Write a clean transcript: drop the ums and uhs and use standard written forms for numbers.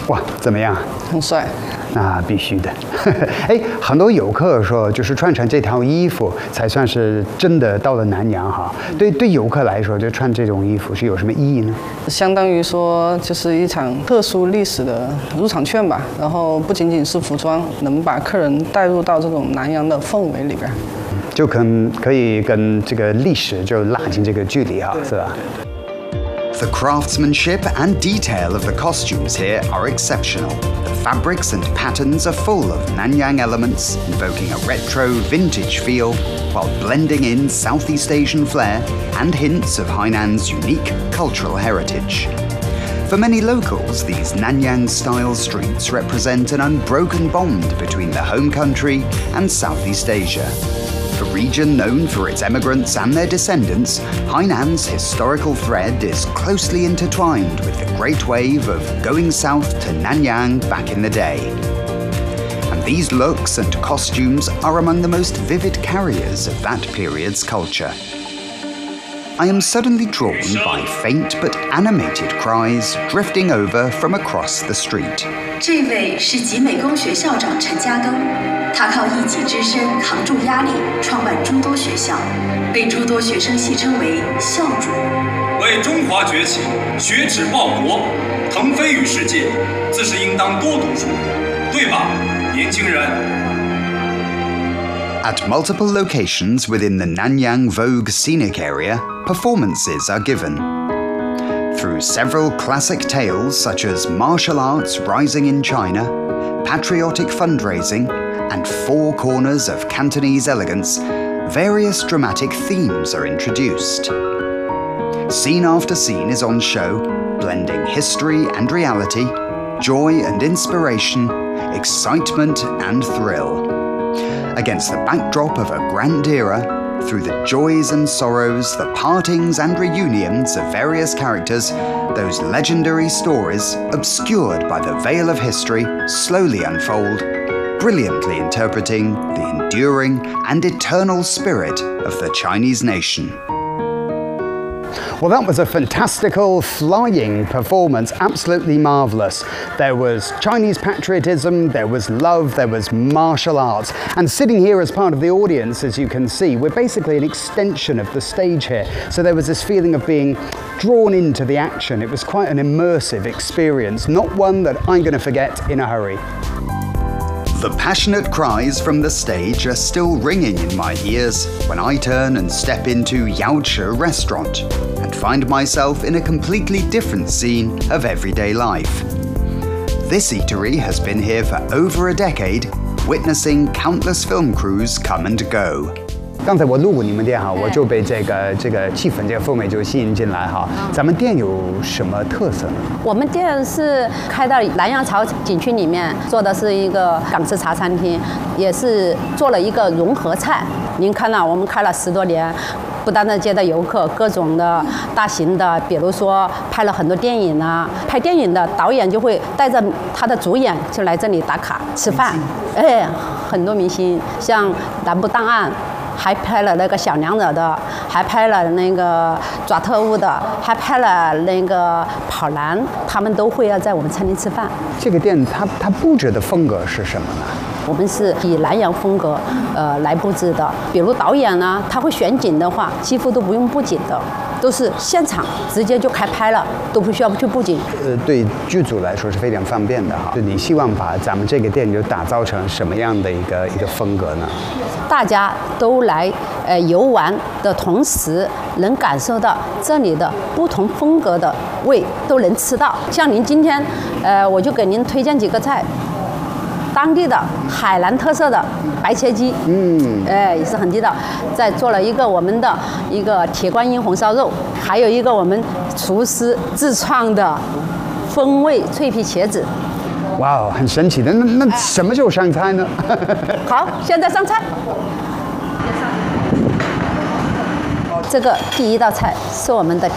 哇，怎么样？ 很帅。 那必须的。哎，很多游客说，就是穿成这套衣服才算是真的到了南洋哈。对游客来说，就穿这种衣服是有什么意义呢？ 相当于说，就是一场特殊历史的入场券吧。然后不仅仅是服装，能把客人带入到这种南洋的氛围里边， 就可以跟这个历史就拉近这个距离哈，是吧 ？The craftsmanship and detail of the costumes here are exceptional. The fabrics and patterns are full of Nanyang elements, invoking a retro, vintage feel, while blending in Southeast Asian flair and hints of Hainan's unique cultural heritage. For many locals, these Nanyang-style streets represent an unbroken bond between the home country and Southeast Asia. A region known for its emigrants and their descendants, Hainan's historical thread is closely intertwined with the great wave of going south to Nanyang back in the day. And these looks and costumes are among the most vivid carriers of that period's culture. I am suddenly drawn by faint but animated cries drifting over from across the street. 这位是集美工学校长陈家庚，他靠一己之身扛住压力，创办诸多学校，被诸多学生戏称为“校主”。 为中华崛起，学止报国，腾飞于世界，自是应当多读书，对吧，年轻人？ At multiple locations within the Nanyang Vogue scenic area, performances are given. Through several classic tales such as martial arts rising in China, patriotic fundraising, and four corners of Cantonese elegance, various dramatic themes are introduced. Scene after scene is on show, blending history and reality, joy and inspiration, excitement and thrill. Against the backdrop of a grand era, through the joys and sorrows, the partings and reunions of various characters, those legendary stories, obscured by the veil of history, slowly unfold, brilliantly interpreting the enduring and eternal spirit of the Chinese nation. Well, that was a fantastical flying performance, absolutely marvelous. There was Chinese patriotism, there was love, there was martial arts. And sitting here as part of the audience, as you can see, we're basically an extension of the stage here. So there was this feeling of being drawn into the action. It was quite an immersive experience, not one that I'm going to forget in a hurry. The passionate cries from the stage are still ringing in my ears when I turn and step into Yaochi restaurant and find myself in a completely different scene of everyday life. This eatery has been here for over a decade, witnessing countless film crews come and go. 刚才我路过你们店哈，我就被这个气氛、这个氛围就吸引进来哈。咱们店有什么特色呢？ 我们店是开到南洋潮景区里面，做的是一个港式茶餐厅，也是做了一个融合菜。您看到我们开了10多年。不单单接待游客，各种的大型的，比如说拍了很多电影啊，拍电影的导演就会带着他的主演就来这里打卡吃饭。哎，很多明星像《南部档案》。还拍了那个小娘惹的，还拍了那个抓特务的，还拍了那个跑男，他们都会要在我们餐厅吃饭。 这个店它布置的风格是什么呢？ 我们是以南洋风格来布置的，比如导演呢，他会选景的话，几乎都不用布景的，都是现场直接就开拍了，都不需要去布景。 对剧组来说是非常方便的哈。你希望把咱们这个店就打造成什么样的一个风格呢？ 大家都来游玩的同时，能感受到这里的不同风格的味都能吃到。像您今天，我就给您推荐几个菜。当地的海南特色的白切鸡，也是很地道。再做了一个我们的一个铁观音红烧肉，还有一个我们厨师自创的风味脆皮茄子。 哇哦，很神奇的。那什么时候上菜呢？ 好，现在上菜。这个第一道菜是我们的